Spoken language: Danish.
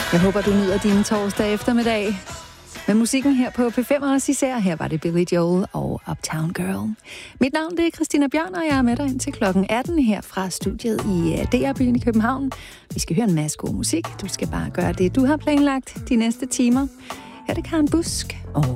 Jeg håber, du nyder din torsdag eftermiddag. Med musikken her på P5 også især. Her var det Billy Joel og Uptown Girl. Mit navn det er Christina Bjørn, og jeg er med dig indtil klokken 18 her fra studiet i DR-byen i København. Vi skal høre en masse god musik. Du skal bare gøre det, du har planlagt de næste timer. Her er det Karen Busk og